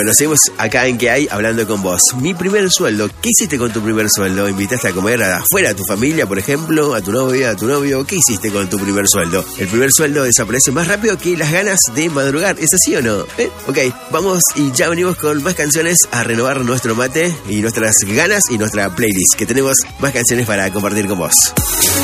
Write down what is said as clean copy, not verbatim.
Bueno, seguimos acá en ¿Qué hay? Hablando con vos. Mi primer sueldo. ¿Qué hiciste con tu primer sueldo? ¿Invitaste a comer afuera a tu familia, por ejemplo? ¿A tu novia, a tu novio? ¿Qué hiciste con tu primer sueldo? El primer sueldo desaparece más rápido que las ganas de madrugar. ¿Es así o no? Ok, vamos y ya venimos con más canciones a renovar nuestro mate y nuestras ganas y nuestra playlist, que tenemos más canciones para compartir con vos.